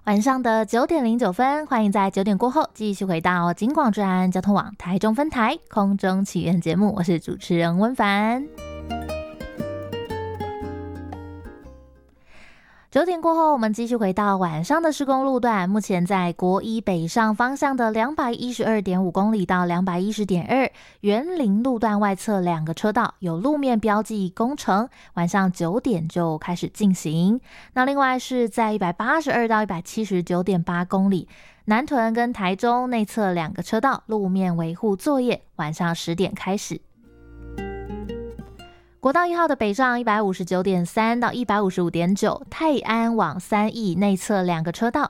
晚上的9:09，欢迎在9点过后继续回到警广治安交通网台中分台空中起源节目，我是主持人温凡。9点过后，我们继续回到晚上的施工路段。目前在国一北上方向的212.5公里到210.2园林路段外侧2个车道有路面标记工程，晚上9点就开始进行。那另外是在182到179.8公里南屯跟台中内侧2个车道路面维护作业，晚上10点开始。国道1号的北上159.3到155.9，泰安往3义内侧2个车道